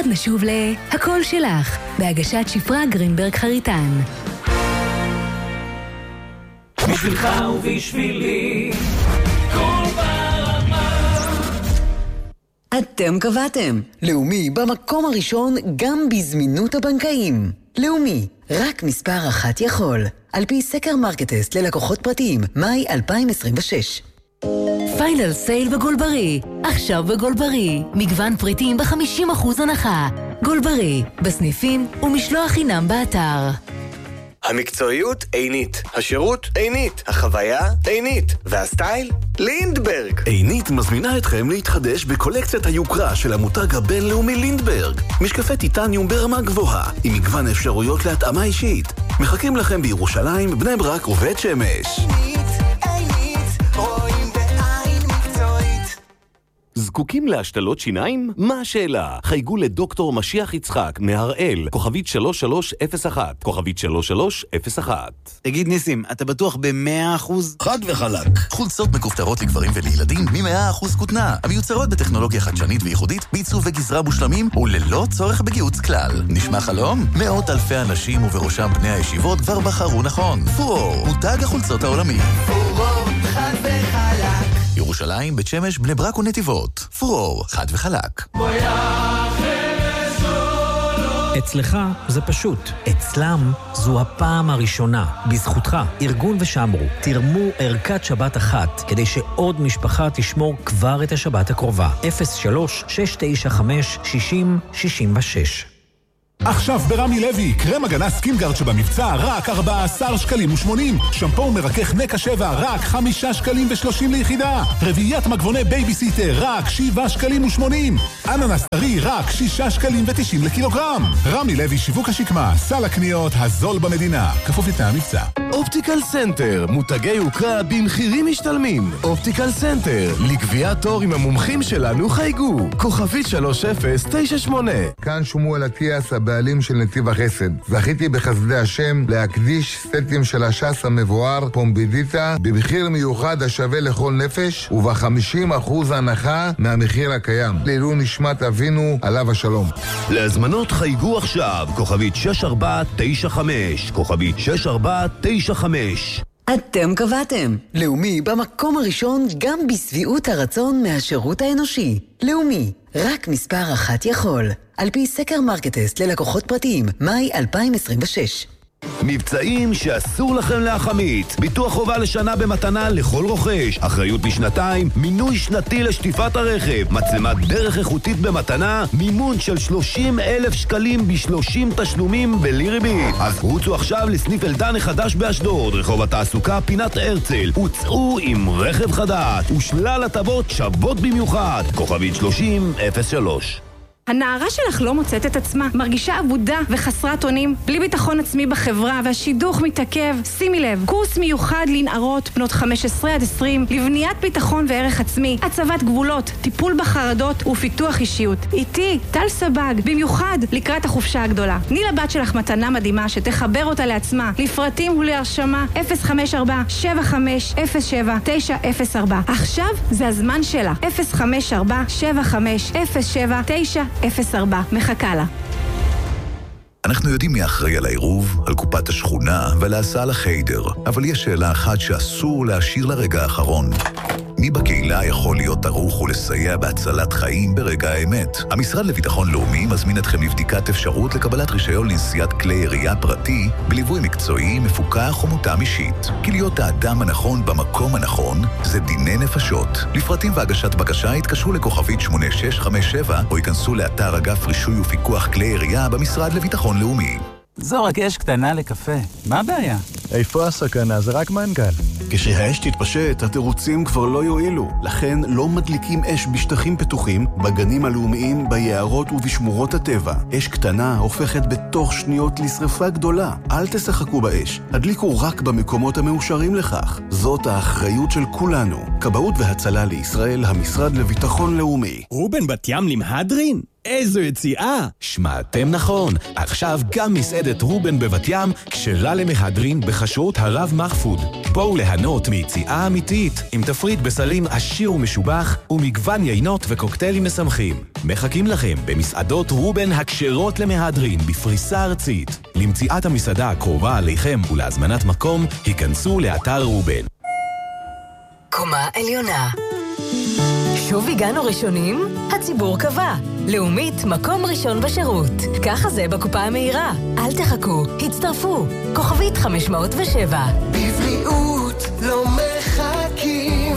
נשוב להכל שלך, בהגשת שפרה גרינברג חריטן. בשבילך ובשבילי, כל ברמה. אתם קבעתם. לאומי במקום הראשון גם בזמינות הבנקאים. לאומי, רק מספר אחת יכול. על פי סקר מרקטסט ללקוחות פרטיים, מאי 2026. פיינל סייל בגולברי. עכשיו בגולברי. מגוון פריטים ב-50% הנחה. גולברי, בסניפים ומשלוח חינם באתר. המקצועיות עינית, השירות עינית, החוויה עינית, והסטייל לינדברג. עינית מזמינה אתכם להתחדש בקולקציית היוקרה של המותג הבינלאומי לינדברג. משקפי טיטניום ברמה גבוהה, עם מגוון אפשרויות להתאמה אישית. מחכים לכם בירושלים, בני ברק ובית שמש. זקוקים להשתלות שיניים? מה השאלה? חייגו לדוקטור משיח יצחק מהראל, כוכבית 3301, כוכבית 3301. תגיד ניסים, אתה בטוח ב100%? חד וחלק. חולצות מכופתרות לגברים ולילדים מ100% כותנה, המיוצרות בטכנולוגיה חדשנית וייחודית, בעיצוב וגזרה מושלמים וללא צורך בגיוץ כלל. נשמע חלום? מאות אלפי אנשים ובראשם בני הישיבות כבר בחרו נכון. פורור, מותג החולצות העולמי. פורור, חד וחלק. ירושלים, בית שמש, בני ברק ונתיבות. פורור, חד וחלק. אצלך זה פשוט. אצלם זו הפעם הראשונה. בזכותך, ארגון ושמרו, תרמו ערכת שבת אחת, כדי שעוד משפחה תשמור כבר את השבת הקרובה. 03-695-60-66. עכשיו ברמי לוי, קרם הגנה סקינגארד שבמבצע רק 14 שקלים ו80, שמפו מרכך נקה 7 רק 5 שקלים ו30 ליחידה, רביעיית מגבוני בייביסיטר רק 7 שקלים ו80, אננס טרי רק 6 שקלים ו90 לקילוגרם. רמי לוי שיווק השקמה, סל הקניות הזול במדינה, כפוף לתנאי המבצע. אופטיקל סנטר, מותגי יוקרה במחירים משתלמים. אופטיקל סנטר, לקביעת תור עם המומחים שלנו חייגו, כוכבית 3098. כאן שמואל עטיאס, הבעלים של נתיב החסד. זכיתי בחסדי השם להקדיש סטים של השס המבואר פומבידיטה במחיר מיוחד השווה לכל נפש וב-50% הנחה מהמחיר הקיים. לעילוי נשמת אבינו עליו השלום. להזמנות חייגו עכשיו, כוכבית 6495, כוכבית 6495. אתם קבעתם. לאומי במקום הראשון גם בסביעות הרצון מהשירות האנושי. לאומי, רק מספר אחת יכול. על פי סקר מרקטסט ללקוחות פרטיים, מאי 2026. מבצעים שאסור לכם להחמיץ. ביטוח חובה לשנה במתנה לכל רוכש, אחריות לשנתיים, מינוי שנתי לשטיפת הרכב, מצלמת דרך איכותית במתנה, מימון של 30,000 שקלים ב30 תשלומים בלי ריבית. אז רוצו עכשיו לסניף אלדן החדש באשדוד, רחוב התעסוקה פינת הרצל, וצאו עם רכב חדש ושלל הטבות שוות במיוחד, כוכבית 3003. הנערה שלך לא מוצאת את עצמה, מרגישה עבודה וחסרת אונים, בלי ביטחון עצמי בחברה, והשידוך מתעכב. שימי לב, קורס מיוחד לנערות בנות 15 עד 20, לבניית ביטחון וערך עצמי, הצבת גבולות, טיפול בחרדות ופיתוח אישיות. איתי, טל סבג, במיוחד לקראת החופשה הגדולה. תני לבת שלך מתנה מדהימה שתחבר אותה לעצמה. לפרטים ולהרשמה 054-7507-904. עכשיו זה הזמן שלה. 054-7507-904. מחכה לה. אנחנו יודעים מי אחראי על העירוב, על קופת השכונה ועל ההסעה לחיידר, אבל יש שאלה אחת שאסור להשאיר לרגע האחרון. מי בקהילה יכול להיות ערוך ולסייע בהצלת חיים ברגע האמת? המשרד לביטחון לאומי מזמין אתכם לבדיקת אפשרות לקבלת רישיון לנסיעת כלי ירייה פרטי בליווי מקצועי, מפוקח ומותאם אישית. כי להיות האדם הנכון במקום הנכון זה דיני נפשות. לפרטים והגשת בקשה התקשרו לכוכבית 8657 או ייכנסו לאתר אגף רישוי ופיקוח כלי ירייה במשרד לביטחון לאומי. זו רק אש קטנה לקפה. מה הבעיה? איפה הסכנה? זה רק מנגל. כשהאש תתפשט, התירוצים כבר לא יועילו. לכן לא מדליקים אש בשטחים פתוחים, בגנים הלאומיים, ביערות ובשמורות הטבע. אש קטנה הופכת בתוך שניות לשריפה גדולה. אל תשחקו באש. הדליקו רק במקומות המאושרים לכך. זאת האחריות של כולנו. כבאות והצלה לישראל, המשרד לביטחון לאומי. רובן בת ים למהדרין? איזו יציאה! שמעתם נכון, עכשיו גם מסעדת רובן בבת ים כשרה למהדרין בכשרות הרב מחפוד. בואו ליהנות מיציאה אמיתית עם תפריט בסלים עשיר ומשובח ומגוון יינות וקוקטיילים משמחים. מחכים לכם במסעדות רובן הכשרות למהדרין בפריסה ארצית. למציאת המסעדה הקרובה עליכם ולהזמנת מקום, היכנסו לאתר רובן. קומה עליונה. שוב הגענו ראשונים? הציבור קבע. לאומית, מקום ראשון בשירות. ככה זה בקופה המהירה. אל תחכו, הצטרפו. כוכבית 507. בבריאות לא מחכים.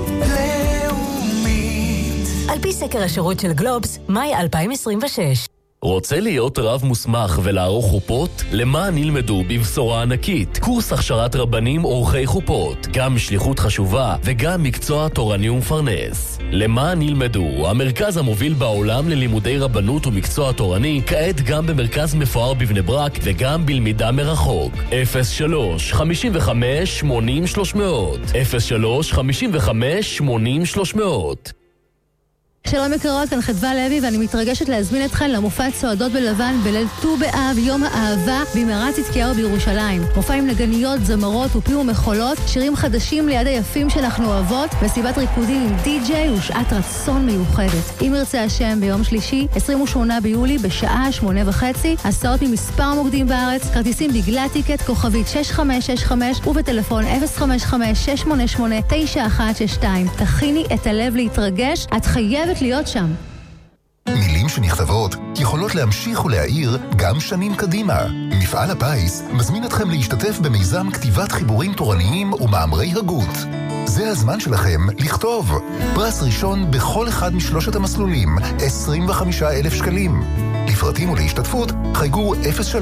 לאומית. על פי סקר השירות של גלובס, מאי 2026. רוצה להיות רב מוסמך ולערוך חופות? למען ילמדו בבשורה ענקית. קורס הכשרת רבנים עורכי חופות. גם שליחות חשובה וגם מקצוע תורני ומפרנס. למען ילמדו, המרכז המוביל בעולם ללימודי רבנות ומקצוע תורני, כעת גם במרכז מפואר בבני ברק וגם בלמידה מרחוק. 03 55 80 300 03 55 80 300. שלום יקרות, כאן חדווה לוי ואני מתרגשת להזמין אתכן למופע צועדות בלבן בליל ט"ו באב, יום האהבה במערת צדקיהו בירושלים. מופע עם נגניות, זמרות ופי ומחולות, שירים חדשים ליד היפים שאנחנו אוהבות, מסיבת ריקודים עם די-ג'יי ושעת רצון מיוחדת. אם ירצה השם, ביום שלישי 28 ביולי בשעה 8:30, הסעות ממספר מוקדים בארץ, כרטיסים בגלל טיקט כוכבית 6565 ובטלפון 055-688-9162. תכיני את הלב להתרגש, את חייבת להיות שם. מילים שנכתבות יכולות להמשיך ולהאיר גם שנים קדימה. מפעל הפיס מזמין אתכם להשתתף במיזם כתיבת חיבורים תורניים ומאמרי הגות. זה הזמן שלכם לכתוב. פרס ראשון בכל אחד משלושת המסלולים, 25,000 שקלים. לפרטים ולהשתתפות חייגו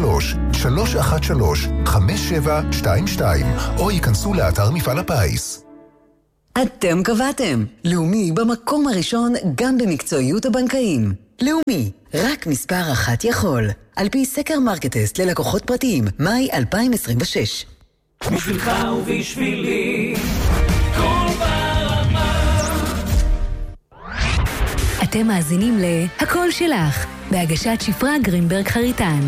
03-313-5722 או ייכנסו לאתר מפעל הפיס. אתם קבעתם. לאומי במקום הראשון גם במקצועיות הבנקאים. לאומי, רק מספר אחת יכול. על פי סקר מרקטסט ללקוחות פרטיים, מאי 2026. בשבילך ובשבילי, כל ברמה. אתם מאזינים ל"הכל שלך", בהגשת שפרה גרינברג חריטן.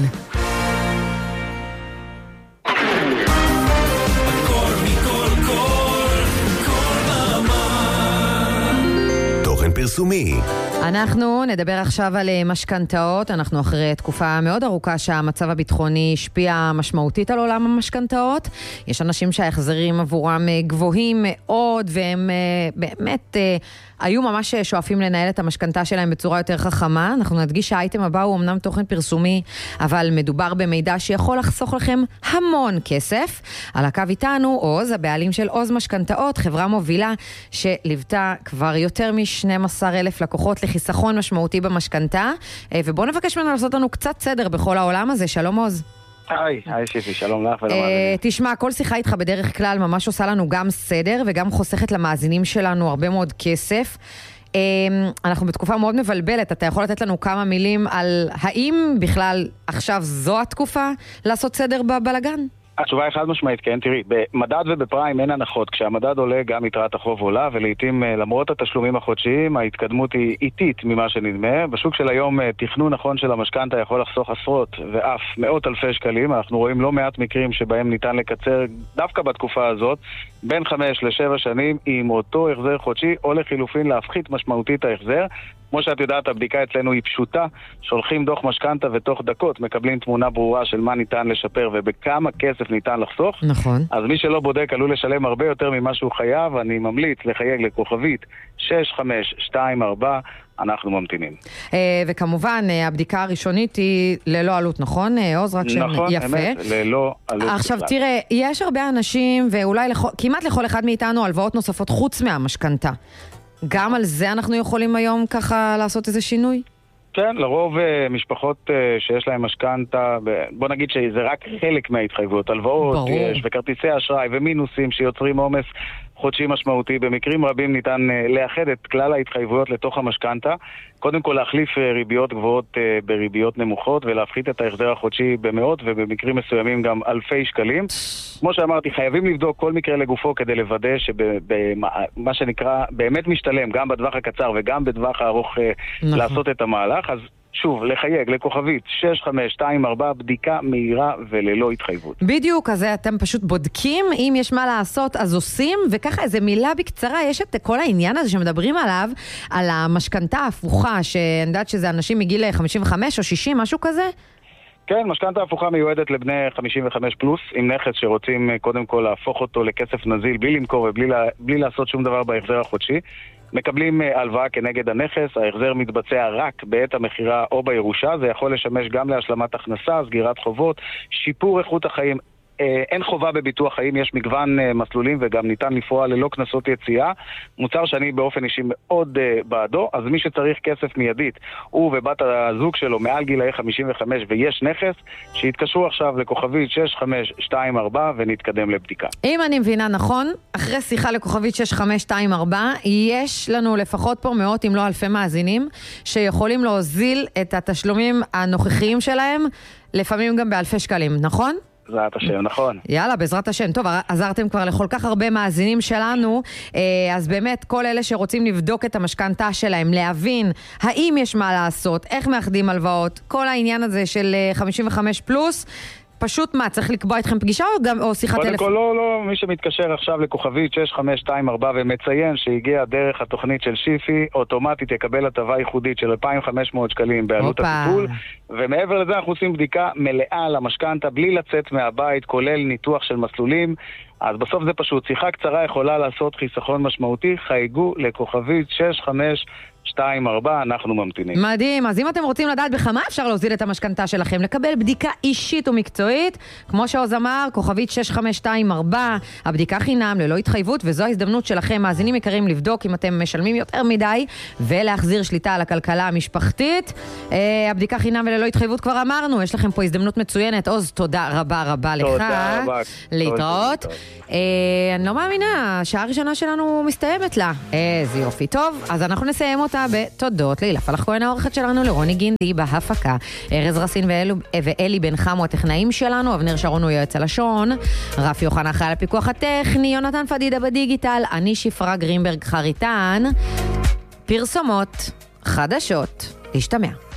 פרסומי. אנחנו נדבר עכשיו על משכנתאות. אנחנו אחרי תקופה מאוד ארוכה שהמצב הביטחוני השפיע משמעותית על עולם המשכנתאות. יש אנשים שההחזרים עבורם גבוהים מאוד, והם באמת היו ממש שואפים לנהל את המשכנתה שלהם בצורה יותר חכמה. אנחנו נדגיש שהאייטם הבא הוא אמנם תוכן פרסומי, אבל מדובר במידע שיכול לחסוך לכם המון כסף. על הקו איתנו עוז, הבעלים של עוז משכנתאות, חברה מובילה שליוותה כבר יותר מ-12,000 לקוחות לחיסכון משמעותי במשכנתה. ובואו נבקש ממנו לעשות לנו קצת סדר בכל העולם הזה. שלום עוז. היי שיפי, שלום לך ולמאזינים. תשמע, כל שיחה איתך בדרך כלל ממש עושה לנו גם סדר וגם חוסכת למאזינים שלנו הרבה מאוד כסף. אנחנו בתקופה מאוד מבלבלת, אתה יכול לתת לנו כמה מילים על האם בכלל עכשיו זו התקופה לעשות סדר בבלגן? התשובה היא חד משמעית, כן, תראי, במדד ובפריים אין הנחות. כשהמדד עולה גם יתרת החוב עולה, ולעיתים למרות התשלומים החודשיים ההתקדמות היא איטית ממה שנדמה. בשוק של היום תכנון נכון של המשכנתה יכול לחסוך עשרות ואף מאות אלפי שקלים. אנחנו רואים לא מעט מקרים שבהם ניתן לקצר דווקא בתקופה הזאת בין 5 ל-7 שנים עם אותו החזר חודשי, או לחילופין להפחית משמעותית ההחזר. כמו שאת יודעת, הבדיקה אצלנו היא פשוטה. שולחים דוח משכנתה ותוך דקות מקבלים תמונה ברורה של מה ניתן לשפר ובכמה כסף ניתן לחסוך. נכון. אז מי שלא בודק עלול לשלם הרבה יותר ממה שהוא חייב. אני ממליץ לחייג לכוכבית 6524. אנחנו ממתינים. וכמובן, הבדיקה הראשונית היא ללא עלות, נכון? עוז, רק שם נכון, יפה. נכון, אמת, ללא עלות. עכשיו בכלל. תראה, יש הרבה אנשים, ואולי כמעט לכל אחד מאיתנו, הלוואות נוספות חוץ מהמשכנתה. גם על זה אנחנו יכולים היום ככה לעשות איזה שינוי? כן, לרוב משפחות שיש להם משכנתה, בוא נגיד שזה רק חלק מההתחייבויות, הלוואות יש, וכרטיסי אשראי ומינוסים שיוצרים עומס חודשי משמעותי. במקרים רבים ניתן לאחד את כלל ההתחייבויות לתוך המשכנתה. קודם כל להחליף ריביות גבוהות בריביות נמוכות ולהפחית את ההחזר החודשי במאות ובמקרים מסוימים גם אלפי שקלים. כמו שאמרתי, חייבים לבדוק כל מקרה לגופו כדי לוודא שבמה שנקרא באמת משתלם גם בטווח הקצר וגם בטווח הארוך לעשות את המהלך. אז שוב, לחייג לכוכבית 6524, בדיקה מהירה וללא התחייבות. בדיוק, אז אתם פשוט בודקים, אם יש מה לעשות אז עושים, וככה איזה מילה בקצרה, יש את כל העניין הזה שמדברים עליו, על המשכנתה ההפוכה, שאני יודעת שזה אנשים מגיל 55 או 60, משהו כזה? כן, משכנתה הפוכה מיועדת לבני 55 פלוס, עם נכס שרוצים קודם כל להפוך אותו לכסף נזיל, בלי למכור ובלי לעשות שום דבר בהחזר החודשי. מקבלים הלוואה כנגד הנכס, ההחזר מתבצע רק בעת המחירה או בירושה, זה יכול לשמש גם להשלמת הכנסה, סגירת חובות, שיפור איכות החיים. אין חובה בביטוח חיים, יש מגוון מסלולים וגם ניתן לפעול ללא כנסות יציאה. מוצר שאני באופן אישי מאוד בעדו, אז מי שצריך כסף מיידית, הוא ובת הזוג שלו מעל גילאי 55 ויש נכס, שיתקשרו עכשיו לכוכבית 6524 ונתקדם לבדיקה. אם אני מבינה נכון, אחרי שיחה לכוכבית 6524, יש לנו לפחות פה מאות אם לא אלפי מאזינים, שיכולים להוזיל את התשלומים הנוכחיים שלהם, לפעמים גם באלפי שקלים, נכון? בעזרת השם, נכון. יאללה, בעזרת השם. טוב, עזרתם כבר לכל כך הרבה מאזינים שלנו, אז באמת כל אלה שרוצים לבדוק את המשכנתה שלהם, להבין האם יש מה לעשות, איך מאחדים הלוואות, כל העניין הזה של 55 פלוס, פשוט מה, צריך לקבוע איתכם פגישה או שיחת טלפון? קודם כל לא, מי שמתקשר עכשיו לכוכבית 6524 ומציין שהגיע דרך התוכנית של שיפי, אוטומטית יקבל הטבה ייחודית של 2,500 שקלים בעלות הטיפול, ומעבר לזה אנחנו עושים בדיקה מלאה למשכנתה, בלי לצאת מהבית, כולל ניתוח של מסלולים, אז בסוף זה פשוט, שיחה קצרה יכולה לעשות חיסכון משמעותי, חייגו לכוכבית 6524, אנחנו ממתינים. מדהים, אז אם אתם רוצים לדעת בכמה אפשר להוזיל את המשכנתה שלכם, לקבל בדיקה אישית ומקצועית, כמו שעוז אמר, כוכבית 6524, הבדיקה חינם ללא התחייבות, וזו ההזדמנות שלכם, מאזינים יקרים, לבדוק אם אתם משלמים יותר מדי, ולהחזיר שליטה על הכלכלה המשפחתית. הבדיקה חינם וללא התחייבות כבר אמרנו, יש לכם פה הזדמנות מצוינת. עוז, תודה רבה רבה לך. תודה רבה. להתראות. אני לא מאמינה, השעה הראשונה שלנו מסתיימת לה. איזה יופי. טוב, אז אנחנו נסיים אותה בתודות להילה פלח כהן העורכת שלנו, לרוני גינדי בהפקה, ארז רסין ואלי בן חמו הטכנאים שלנו, אבנר שרון הוא יועץ הלשון, רפי יוחנן אחראי על הפיקוח הטכני, יונתן פדידה בדיגיטל, אני שפרה גרינברג חריטן. פרסומות חדשות, להשתמע.